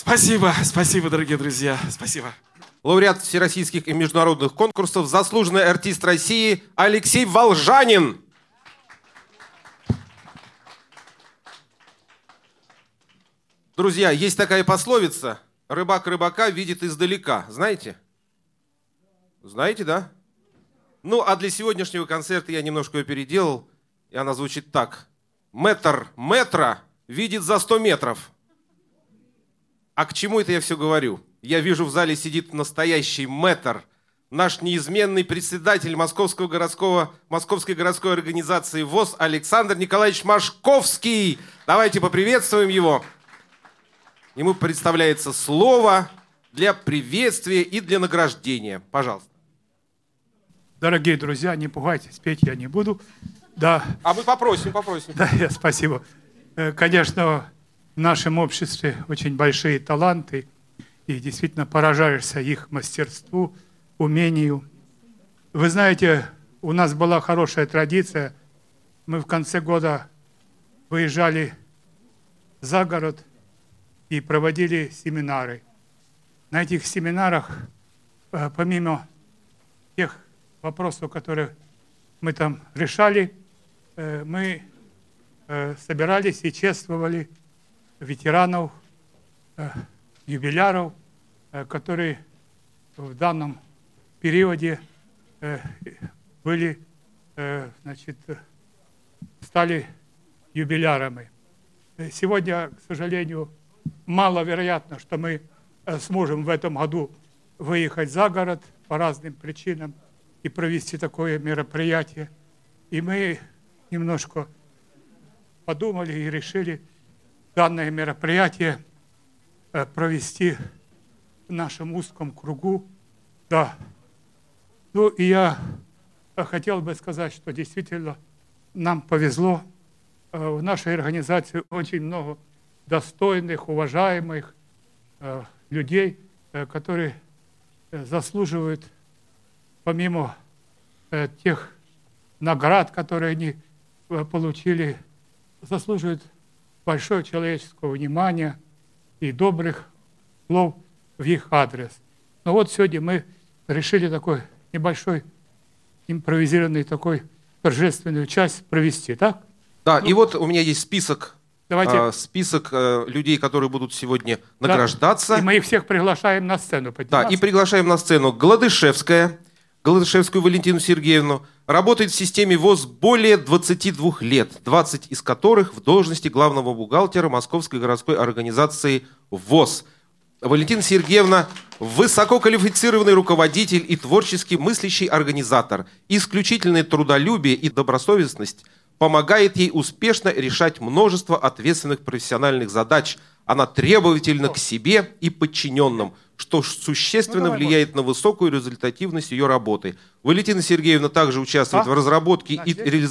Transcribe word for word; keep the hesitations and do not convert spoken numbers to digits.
Спасибо, спасибо, дорогие друзья, спасибо. Лауреат всероссийских и международных конкурсов, заслуженный артист России Алексей Волжанин. Друзья, есть такая пословица: рыбак рыбака видит издалека. Знаете? Знаете, да? Ну, а для сегодняшнего концерта я немножко ее переделал, и она звучит так. Метр метра видит за сто метров. А к чему это я все говорю? Я вижу, в зале сидит настоящий мэтр, наш неизменный председатель Московского городского, Московской городской организации ВОС Александр Николаевич Машковский. Давайте поприветствуем его. Ему представляется слово для приветствия и для награждения. Пожалуйста. Дорогие друзья, не пугайтесь, петь я не буду. Да. А мы попросим, попросим. Да, я, спасибо. Конечно, в нашем обществе очень большие таланты, и действительно поражаешься их мастерству, умению. Вы знаете, у нас была хорошая традиция. Мы в конце года выезжали за город и проводили семинары. На этих семинарах, помимо тех вопросов, которые мы там решали, мы собирались и чествовали ветеранов, юбиляров, которые в данном периоде были, значит, стали юбилярами. Сегодня, к сожалению, маловероятно, что мы сможем в этом году выехать за город по разным причинам и провести такое мероприятие. И мы немножко подумали и решили данное мероприятие провести в нашем узком кругу. Да. Ну и я хотел бы сказать, что действительно нам повезло. В нашей организации очень много достойных, уважаемых э, людей, э, которые э, заслуживают, помимо э, тех наград, которые они э, получили, заслуживают большое человеческого внимания и добрых слов в их адрес. Но вот сегодня мы решили такой небольшой импровизированный такой торжественную часть провести, так? Да, ну, и вот у меня есть список. Давайте. Э, список э, людей, которые будут сегодня награждаться. Да, и мы их всех приглашаем на сцену. Да, и приглашаем на сцену Гладышевская, Гладышевскую Валентину Сергеевну. Работает в системе ВОС более двадцати двух лет, двадцать из которых в должности главного бухгалтера Московской городской организации ВОС. Валентина Сергеевна – высококвалифицированный руководитель и творчески мыслящий организатор. Исключительное трудолюбие и добросовестность помогает ей успешно решать множество ответственных профессиональных задач. Она требовательна к себе и подчиненным, что существенно ну, влияет на высокую результативность ее работы. Валентина Сергеевна также участвует а? в разработке и реализации